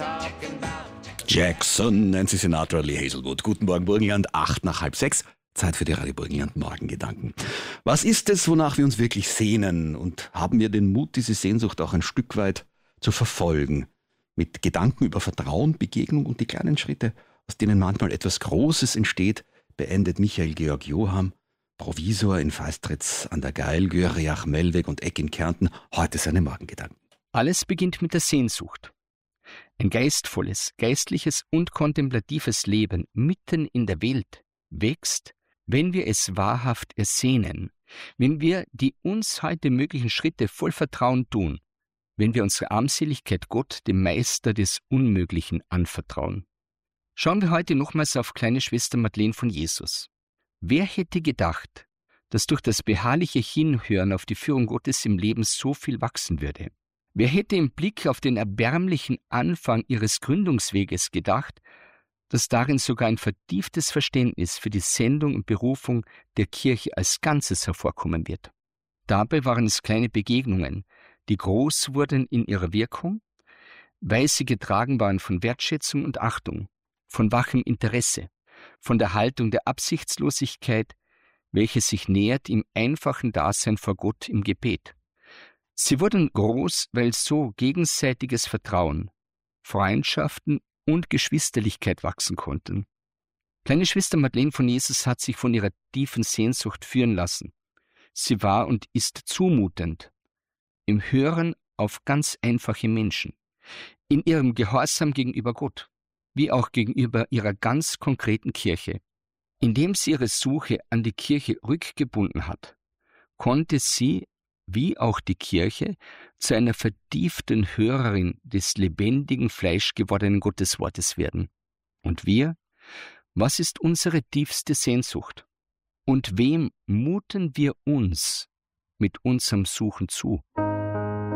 Jackson, Nancy Sinatra, Lee Hazelwood. Guten Morgen, Burgenland, 5:08. Zeit für die Radio Burgenland Morgengedanken. Was ist es, wonach wir uns wirklich sehnen? Und haben wir den Mut, diese Sehnsucht auch ein Stück weit zu verfolgen? Mit Gedanken über Vertrauen, Begegnung und die kleinen Schritte, aus denen manchmal etwas Großes entsteht, beendet Michael Georg Joham, Provisor in Feistritz an der Gail, Göriach, Melweg und Eck in Kärnten, heute seine Morgengedanken. Alles beginnt mit der Sehnsucht. Ein geistvolles, geistliches und kontemplatives Leben mitten in der Welt wächst, wenn wir es wahrhaft ersehnen, wenn wir die uns heute möglichen Schritte voll Vertrauen tun, wenn wir unsere Armseligkeit Gott, dem Meister des Unmöglichen, anvertrauen. Schauen wir heute nochmals auf kleine Schwester Madeleine von Jesus. Wer hätte gedacht, dass durch das beharrliche Hinhören auf die Führung Gottes im Leben so viel wachsen würde? Wer hätte im Blick auf den erbärmlichen Anfang ihres Gründungsweges gedacht, dass darin sogar ein vertieftes Verständnis für die Sendung und Berufung der Kirche als Ganzes hervorkommen wird? Dabei waren es kleine Begegnungen, die groß wurden in ihrer Wirkung, weil sie getragen waren von Wertschätzung und Achtung, von wachem Interesse, von der Haltung der Absichtslosigkeit, welche sich nähert im einfachen Dasein vor Gott im Gebet. Sie wurden groß, weil so gegenseitiges Vertrauen, Freundschaften und Geschwisterlichkeit wachsen konnten. Kleine Schwester Madeleine von Jesus hat sich von ihrer tiefen Sehnsucht führen lassen. Sie war und ist zumutend im Hören auf ganz einfache Menschen, in ihrem Gehorsam gegenüber Gott, wie auch gegenüber ihrer ganz konkreten Kirche. Indem sie ihre Suche an die Kirche rückgebunden hat, konnte sie, wie auch die Kirche, zu einer vertieften Hörerin des lebendigen, fleischgewordenen Gotteswortes werden. Und wir? Was ist unsere tiefste Sehnsucht? Und wem muten wir uns mit unserem Suchen zu?